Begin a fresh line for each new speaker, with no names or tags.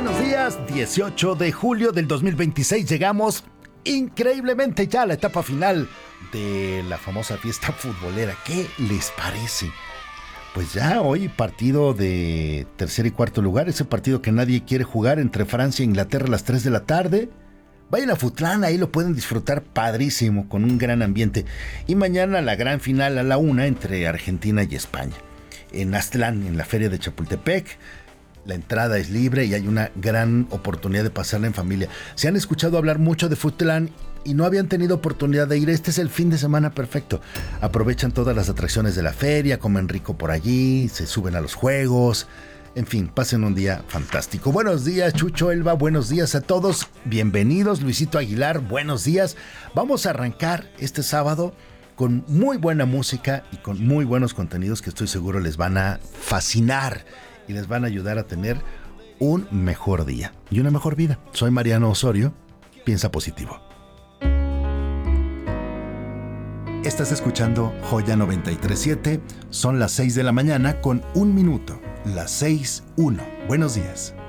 buenos días. 18 de julio del 2026 llegamos increíblemente ya a la etapa final de la famosa fiesta futbolera. ¿Qué les parece? Pues ya hoy partido de tercer y cuarto lugar, ese partido que nadie quiere jugar entre Francia e Inglaterra a las 3 de la tarde. Vayan a Futlán, ahí lo pueden disfrutar padrísimo, con un gran ambiente. Y mañana la gran final a la 1 entre Argentina y España. En Aztlán, en la feria de Chapultepec. La entrada es libre y hay una gran oportunidad de pasarla en familia. Si han escuchado hablar mucho de Futlán y no habían tenido oportunidad de ir, este es el fin de semana perfecto. Aprovechan todas las atracciones de la feria, comen rico por allí, se suben a los juegos. En fin, pasen un día fantástico. Buenos días, Chucho, Elba, buenos días a todos. Bienvenidos, Luisito Aguilar, buenos días. Vamos a arrancar este sábado con muy buena música y con muy buenos contenidos que estoy seguro les van a fascinar y les van a ayudar a tener un mejor día y una mejor vida. Soy Mariano Osorio, piensa positivo. Estás escuchando Joya 93.7, son las 6 de la mañana con 1 minuto, las 6:01. Buenos días.